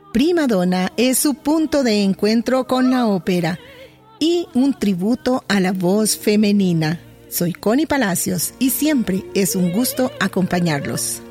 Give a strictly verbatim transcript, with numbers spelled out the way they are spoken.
Prima Donna es su punto de encuentro con la ópera y un tributo a la voz femenina. Soy Connie Palacios y siempre es un gusto acompañarlos.